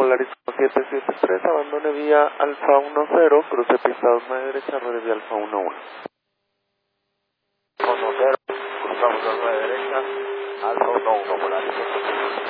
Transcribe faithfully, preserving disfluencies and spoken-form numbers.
Polaris siete siete tres, abandone vía Alfa uno cero, cruce pista dos nueve derecha, ruede vía Alfa uno uno. uno cero, cruzamos dos nueve derecha, Alfa uno uno, Polaris.